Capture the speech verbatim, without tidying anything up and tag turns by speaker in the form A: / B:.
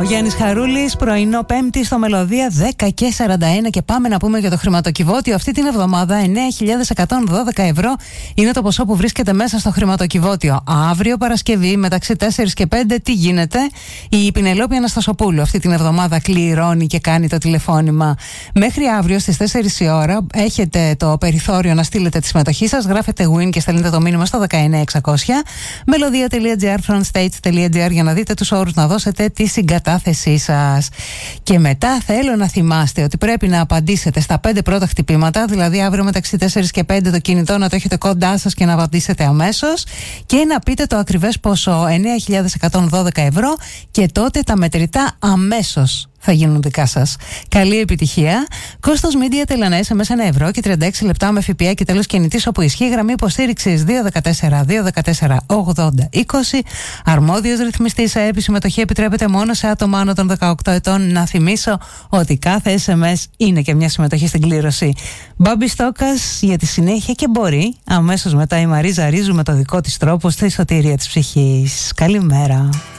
A: ο Γιάννης Χαρούλης, πρωινό Πέμπτη στο Μελωδία δέκα και σαράντα ένα και πάμε να πούμε για το χρηματοκιβώτιο. Αυτή την εβδομάδα εννέα χιλιάδες εκατόν δώδεκα ευρώ είναι το ποσό που βρίσκεται μέσα στο χρηματοκιβώτιο. Αύριο Παρασκευή μεταξύ τέσσερις και πέντε τι γίνεται? Η Πινελόπη Αναστασοπούλου αυτή την εβδομάδα κληρώνει και κάνει το τηλεφώνημα. Μέχρι αύριο στις τέσσερις η ώρα έχετε το περιθώριο να στείλετε τη συμμετοχή σας. Γράφετε win και στέλνετε το μήνυμα στο δεκαεννέα εξακόσια melodia τελεία gr frontstage τελεία gr για να δείτε τους όρους, να δώσετε τη συγκατάθεσή σας. Και μετά θέλω να θυμάστε ότι πρέπει να απαντήσετε στα πέντε πρώτα χτυπήματα, δηλαδή αύριο μεταξύ τέσσερις και πέντε το κινητό να το έχετε κοντά σας και να απαντήσετε αμέσως και να πείτε το ακριβές ποσό, εννέα χιλιάδες εκατόν δώδεκα ευρώ, και τότε τα μετρητά αμέσως θα γίνουν δικά σας. Καλή επιτυχία. Κόστος Media Τελανέ ες εμ ες ένα ευρώ και τριάντα έξι λεπτά με ΦΠΑ και τέλος κινητής όπου ισχύει. Γραμμή υποστήριξης δύο ένα τέσσερα δύο ένα τέσσερα ογδόντα είκοσι. Αρμόδιος ρυθμιστής ΑΕΠ. Η συμμετοχή επιτρέπεται μόνο σε άτομα άνω των δεκαοκτώ ετών. Να θυμίσω ότι κάθε ες εμ ες είναι και μια συμμετοχή στην κλήρωση. Μπάμπη Στόκας για τη συνέχεια και μπορεί αμέσως μετά η Μαρίζα Ρίζου με το δικό της τρόπο στη σωτηρία της ψυχής. Καλημέρα.